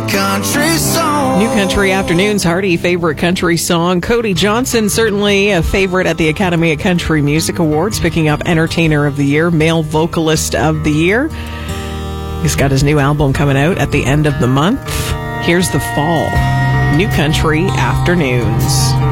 country song. New Country Afternoons, hearty favorite country song. Cody Johnson, certainly a favorite at the Academy of Country Music Awards, picking up Entertainer of the Year, Male Vocalist of the Year. He's got his new album coming out at the end of the month. Here's The Fall. New Country Afternoons.